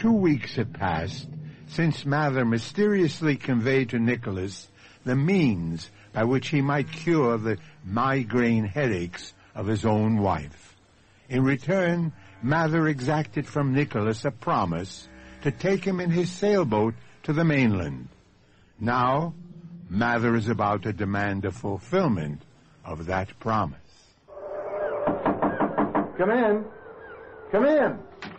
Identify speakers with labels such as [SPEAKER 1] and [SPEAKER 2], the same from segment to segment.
[SPEAKER 1] 2 weeks had passed since Mather mysteriously conveyed to Nicholas the means by which he might cure the migraine headaches of his own wife. In return, Mather exacted from Nicholas a promise to take him in his sailboat to the mainland. Now, Mather is about to demand a fulfillment of that promise.
[SPEAKER 2] Come in. Come in.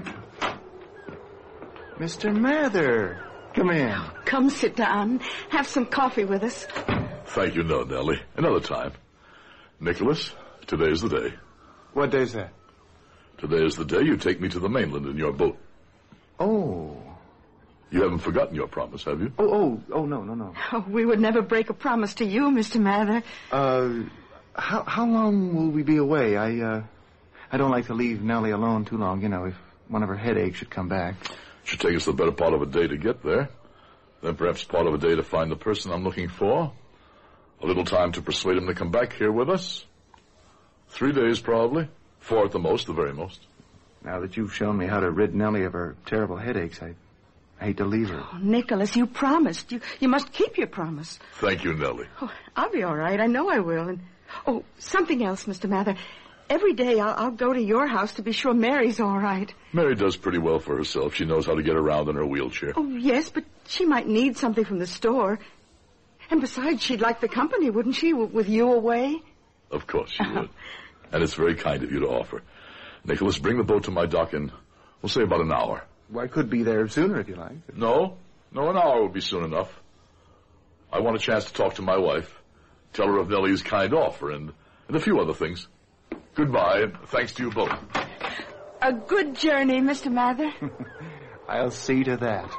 [SPEAKER 2] Mr. Mather, come in.
[SPEAKER 3] Come sit down. Have some coffee with us.
[SPEAKER 4] Thank you, no, Nellie. Another time. Nicholas, today's the day.
[SPEAKER 2] What day's that?
[SPEAKER 4] Today is the day you take me to the mainland in your boat.
[SPEAKER 2] Oh.
[SPEAKER 4] You haven't forgotten your promise, have you?
[SPEAKER 2] Oh, no.
[SPEAKER 3] Oh, we would never break a promise to you, Mr. Mather.
[SPEAKER 2] How long will we be away? I don't like to leave Nellie alone too long, if one of her headaches should come back.
[SPEAKER 4] It should take us the better part of a day to get there. Then perhaps part of a day to find the person I'm looking for. A little time to persuade him to come back here with us. 3 days, probably. 4 at the most, the very most.
[SPEAKER 2] Now that you've shown me how to rid Nellie of her terrible headaches, I hate to leave her.
[SPEAKER 3] Oh, Nicholas, you promised. You must keep your promise.
[SPEAKER 4] Thank you, Nellie.
[SPEAKER 3] Oh, I'll be all right. I know I will. And something else, Mr. Mather. Every day I'll go to your house to be sure Mary's all right.
[SPEAKER 4] Mary does pretty well for herself. She knows how to get around in her wheelchair.
[SPEAKER 3] Oh, yes, but she might need something from the store. And besides, she'd like the company, wouldn't she, with you away?
[SPEAKER 4] Of course she would. And it's very kind of you to offer. Nicholas, bring the boat to my dock in, we'll say about an hour.
[SPEAKER 2] Well, I could be there sooner if you like.
[SPEAKER 4] No, an hour would be soon enough. I want a chance to talk to my wife, tell her of Nellie's kind offer, and a few other things. Goodbye, and thanks to you both.
[SPEAKER 3] A good journey, Mr. Mather.
[SPEAKER 2] I'll see to that.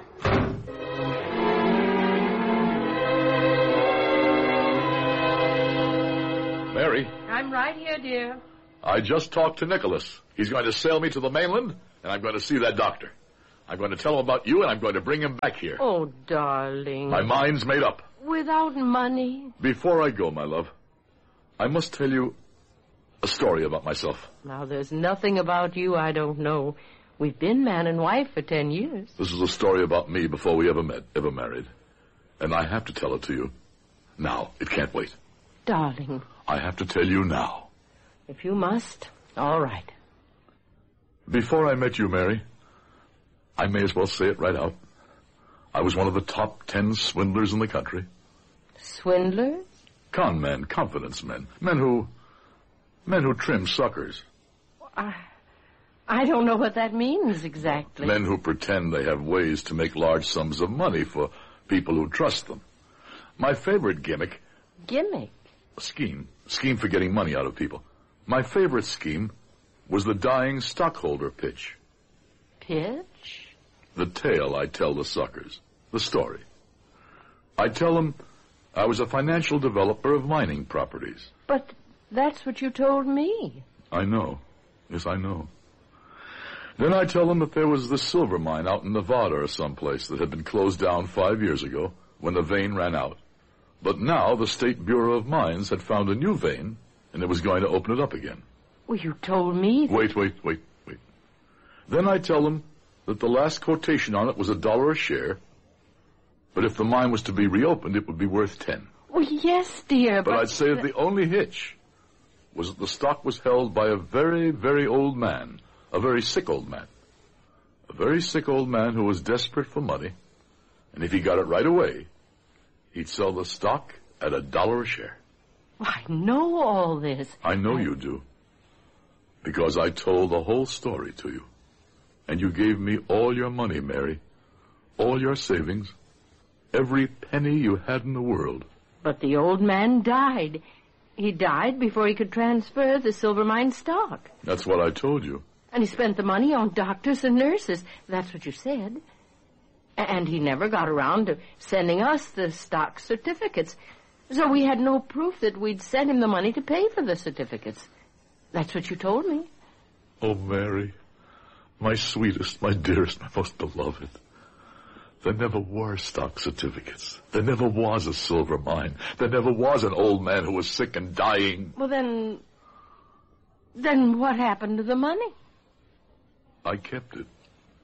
[SPEAKER 4] Mary?
[SPEAKER 5] I'm right here, dear.
[SPEAKER 4] I just talked to Nicholas. He's going to sail me to the mainland, and I'm going to see that doctor. I'm going to tell him about you, and I'm going to bring him back here.
[SPEAKER 5] Oh, darling.
[SPEAKER 4] My mind's made up.
[SPEAKER 5] Without money?
[SPEAKER 4] Before I go, my love, I must tell you a story about myself.
[SPEAKER 5] Now, there's nothing about you I don't know. We've been man and wife for 10 years.
[SPEAKER 4] This is a story about me before we ever met, ever married. And I have to tell it to you. Now. It can't wait.
[SPEAKER 5] Darling.
[SPEAKER 4] I have to tell you now.
[SPEAKER 5] If you must, all right.
[SPEAKER 4] Before I met you, Mary, I may as well say it right out. I was one of the top 10 swindlers in the country.
[SPEAKER 5] Swindlers?
[SPEAKER 4] Con men, confidence men. Men who trim suckers.
[SPEAKER 5] I don't know what that means exactly.
[SPEAKER 4] Men who pretend they have ways to make large sums of money for people who trust them. My favorite gimmick...
[SPEAKER 5] Gimmick?
[SPEAKER 4] Scheme for getting money out of people. My favorite scheme was the dying stockholder pitch.
[SPEAKER 5] Pitch?
[SPEAKER 4] The tale I tell the suckers. The story. I tell them I was a financial developer of mining properties.
[SPEAKER 5] But that's what you told me.
[SPEAKER 4] I know. Yes, I know. Then I tell them that there was this silver mine out in Nevada or someplace that had been closed down 5 years ago when the vein ran out. But now the State Bureau of Mines had found a new vein, and it was going to open it up again.
[SPEAKER 5] Well, you told me...
[SPEAKER 4] Wait. Then I tell them that the last quotation on it was $1 a share, but if the mine was to be reopened, it would be worth 10.
[SPEAKER 5] Well, yes, dear,
[SPEAKER 4] but... I'd say that the only hitch was that the stock was held by a very, very old man, a very sick old man. A very sick old man who was desperate for money, and if he got it right away, he'd sell the stock at $1 a share.
[SPEAKER 5] I know all this.
[SPEAKER 4] I know you do. Because I told the whole story to you. And you gave me all your money, Mary. All your savings. Every penny you had in the world.
[SPEAKER 5] But the old man died. He died before he could transfer the silver mine stock.
[SPEAKER 4] That's what I told you.
[SPEAKER 5] And he spent the money on doctors and nurses. That's what you said. And he never got around to sending us the stock certificates. So we had no proof that we'd sent him the money to pay for the certificates. That's what you told me.
[SPEAKER 4] Oh, Mary, my sweetest, my dearest, my most beloved. There never were stock certificates. There never was a silver mine. There never was an old man who was sick and dying.
[SPEAKER 5] Well, then what happened to the money?
[SPEAKER 4] I kept it.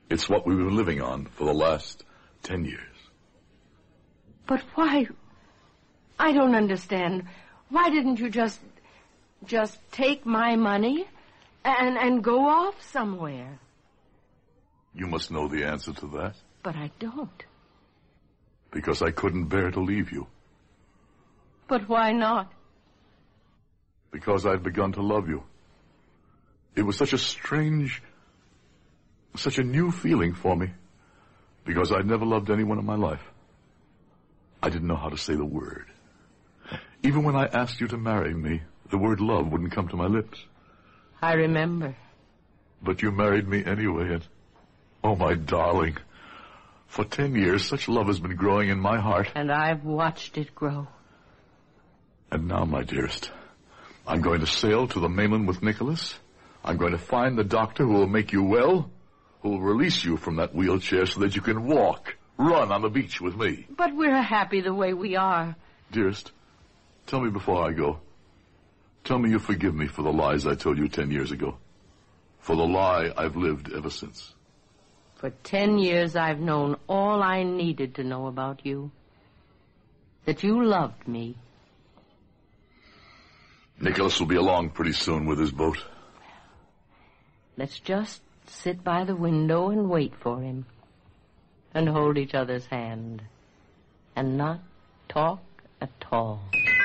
[SPEAKER 4] It's what we've been living on for the last 10 years.
[SPEAKER 5] But why? I don't understand. Why didn't you just take my money and go off somewhere?
[SPEAKER 4] You must know the answer to that.
[SPEAKER 5] But I don't.
[SPEAKER 4] Because I couldn't bear to leave you.
[SPEAKER 5] But why not?
[SPEAKER 4] Because I'd begun to love you. It was such a strange, such a new feeling for me. Because I'd never loved anyone in my life. I didn't know how to say the word. Even when I asked you to marry me, the word love wouldn't come to my lips.
[SPEAKER 5] I remember.
[SPEAKER 4] But you married me anyway, and oh, my darling, for 10 years, such love has been growing in my heart.
[SPEAKER 5] And I've watched it grow.
[SPEAKER 4] And now, my dearest, I'm going to sail to the mainland with Nicholas. I'm going to find the doctor who will make you well, who will release you from that wheelchair so that you can walk, run on the beach with me.
[SPEAKER 5] But we're happy the way we are.
[SPEAKER 4] Dearest, tell me before I go. Tell me you forgive me for the lies I told you 10 years ago. For the lie I've lived ever since.
[SPEAKER 5] For 10 years I've known all I needed to know about you. That you loved me.
[SPEAKER 4] Nicholas will be along pretty soon with his boat.
[SPEAKER 5] Let's just sit by the window and wait for him. And hold each other's hand. And not talk at all.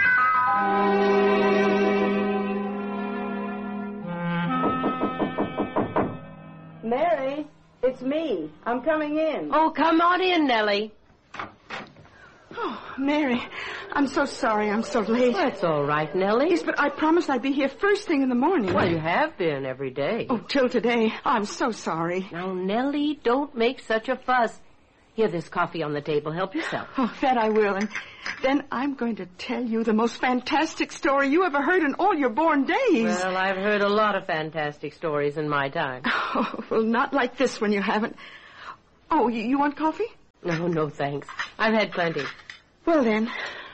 [SPEAKER 3] Mary, it's me. I'm coming in.
[SPEAKER 5] Oh, come on in, Nellie.
[SPEAKER 3] Oh, Mary, I'm so sorry I'm so late.
[SPEAKER 5] That's all right, Nellie.
[SPEAKER 3] Yes, but I promised I'd be here first thing in the morning.
[SPEAKER 5] Well, you have been every day.
[SPEAKER 3] Oh, till today. I'm so sorry.
[SPEAKER 5] Now, Nellie, don't make such a fuss. Here, there's coffee on the table. Help yourself.
[SPEAKER 3] Oh, that I will. And then I'm going to tell you the most fantastic story you ever heard in all your born days.
[SPEAKER 5] Well, I've heard a lot of fantastic stories in my time.
[SPEAKER 3] Oh, well, not like this one you haven't. Oh, you want coffee?
[SPEAKER 5] No, thanks. I've had plenty.
[SPEAKER 3] Well, then,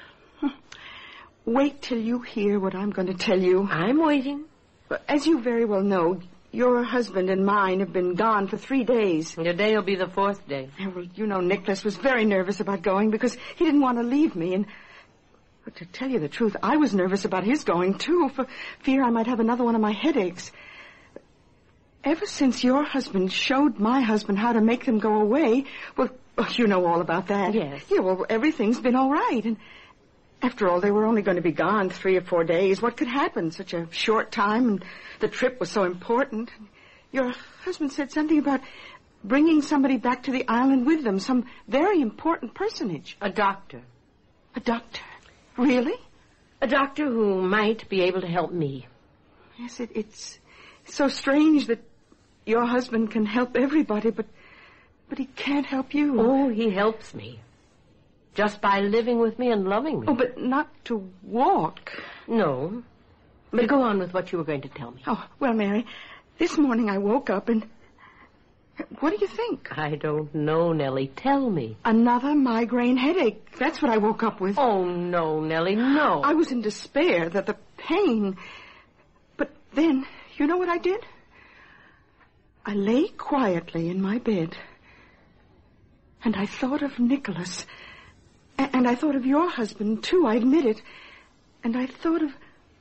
[SPEAKER 3] wait till you hear what I'm going to tell you.
[SPEAKER 5] I'm waiting.
[SPEAKER 3] As you very well know, your husband and mine have been gone for 3 days.
[SPEAKER 5] Today will be the 4th day.
[SPEAKER 3] Yeah, well, you know, Nicholas was very nervous about going because he didn't want to leave me. And but to tell you the truth, I was nervous about his going, too, for fear I might have another one of my headaches. Ever since your husband showed my husband how to make them go away, well, you know all about that.
[SPEAKER 5] Yes.
[SPEAKER 3] Yeah, well, everything's been all right. And after all, they were only going to be gone 3 or 4 days. What could happen? Such a short time, and the trip was so important. Your husband said something about bringing somebody back to the island with them, some very important personage.
[SPEAKER 5] A doctor.
[SPEAKER 3] A doctor? Really?
[SPEAKER 5] A doctor who might be able to help me.
[SPEAKER 3] Yes, it's so strange that your husband can help everybody, but he can't help you.
[SPEAKER 5] Oh, he helps me. Just by living with me and loving me.
[SPEAKER 3] Oh, but not to walk.
[SPEAKER 5] No. But go on with what you were going to tell me.
[SPEAKER 3] Oh, well, Mary, this morning I woke up and... What do you think?
[SPEAKER 5] I don't know, Nellie. Tell me.
[SPEAKER 3] Another migraine headache. That's what I woke up with.
[SPEAKER 5] Oh, no, Nellie, no.
[SPEAKER 3] I was in despair that the pain... But then, you know what I did? I lay quietly in my bed. And I thought of Nicholas. And I thought of your husband, too, I admit it. And I thought of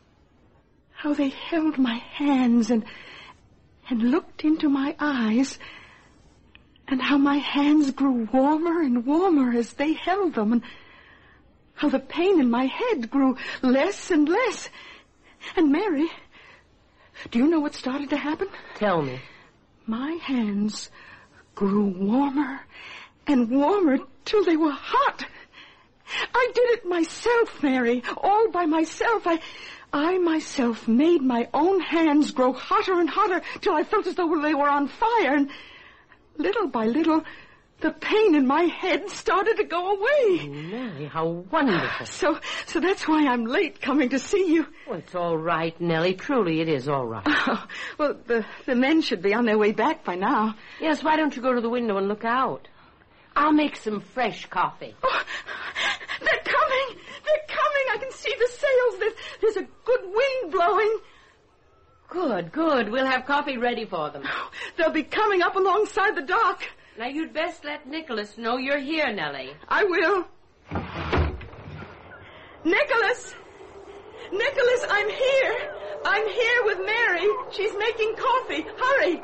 [SPEAKER 3] how they held my hands and looked into my eyes, and how my hands grew warmer and warmer as they held them, and how the pain in my head grew less and less. And Mary, do you know what started to happen?
[SPEAKER 5] Tell me.
[SPEAKER 3] My hands grew warmer and warmer till they were hot. I did it myself, Mary, all by myself. I myself made my own hands grow hotter and hotter till I felt as though they were on fire. And little by little, the pain in my head started to go away.
[SPEAKER 5] Oh, Nellie, how wonderful.
[SPEAKER 3] So that's why I'm late coming to see you.
[SPEAKER 5] Oh, it's all right, Nellie. Truly, it is all right.
[SPEAKER 3] Oh, well, the men should be on their way back by now.
[SPEAKER 5] Yes, why don't you go to the window and look out? I'll make some fresh coffee.
[SPEAKER 3] Oh, they're coming! They're coming! I can see the sails. There's a good wind blowing.
[SPEAKER 5] Good, good. We'll have coffee ready for them.
[SPEAKER 3] They'll be coming up alongside the dock.
[SPEAKER 5] Now, you'd best let Nicholas know you're here, Nellie.
[SPEAKER 3] I will. Nicholas! Nicholas, I'm here. I'm here with Mary. She's making coffee. Hurry.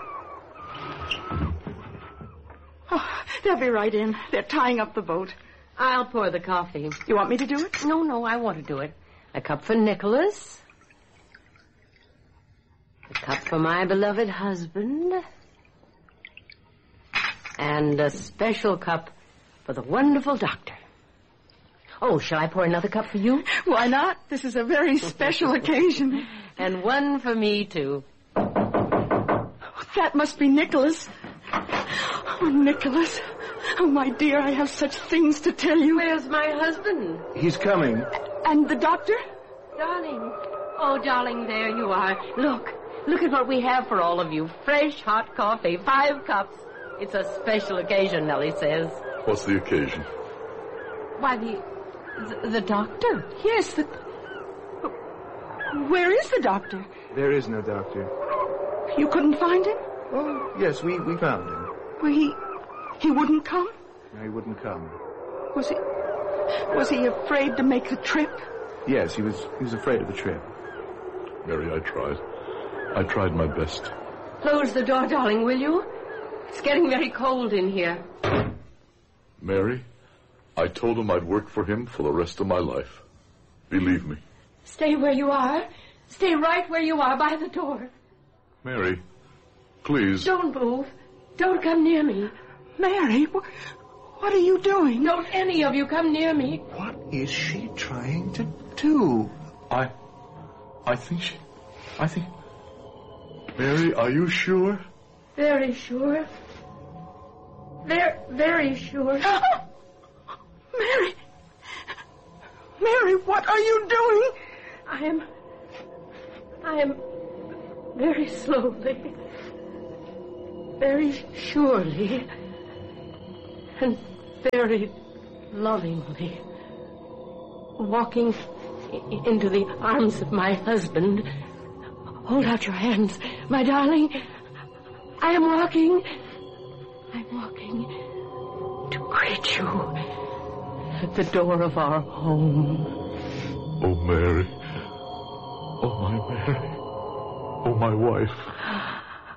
[SPEAKER 3] Oh, they'll be right in. They're tying up the boat.
[SPEAKER 5] I'll pour the coffee.
[SPEAKER 3] You want me to do it?
[SPEAKER 5] No, I want to do it. A cup for Nicholas. A cup for my beloved husband. And a special cup for the wonderful doctor. Oh, shall I pour another cup for you?
[SPEAKER 3] Why not? This is a very special occasion.
[SPEAKER 5] And one for me, too.
[SPEAKER 3] That must be Nicholas. Oh, Nicholas. Oh, my dear, I have such things to tell you.
[SPEAKER 5] Where's my husband?
[SPEAKER 2] He's coming.
[SPEAKER 3] And the doctor?
[SPEAKER 5] Darling. Oh, darling, there you are. Look at what we have for all of you. Fresh, hot coffee, 5 cups. It's a special occasion, Nellie says.
[SPEAKER 4] What's the occasion?
[SPEAKER 5] Why, the doctor.
[SPEAKER 3] Yes, Where is the doctor?
[SPEAKER 2] There is no doctor.
[SPEAKER 3] You couldn't find him?
[SPEAKER 2] Oh, yes, we found him.
[SPEAKER 3] Well, he wouldn't come?
[SPEAKER 2] No, he wouldn't come.
[SPEAKER 3] Was he afraid to make the trip?
[SPEAKER 2] Yes, he was afraid of the trip.
[SPEAKER 4] Mary, I tried. I tried my best.
[SPEAKER 5] Close the door, darling, will you? It's getting very cold in here.
[SPEAKER 4] Mary, I told him I'd work for him for the rest of my life. Believe me.
[SPEAKER 5] Stay where you are. Stay right where you are by the door.
[SPEAKER 4] Mary, please.
[SPEAKER 5] Don't move. Don't come near me.
[SPEAKER 3] Mary, what are you doing?
[SPEAKER 5] Don't any of you come near me.
[SPEAKER 2] What is she trying to do?
[SPEAKER 4] I think... Mary, are you sure?
[SPEAKER 5] Very sure. Very sure.
[SPEAKER 3] Mary, what are you doing?
[SPEAKER 5] I am very slowly, very surely, and very lovingly walking into the arms of my husband. Hold out your hands, my darling. I'm walking to greet you at the door of our home.
[SPEAKER 4] Oh, Mary. Oh, my Mary. Oh, my wife.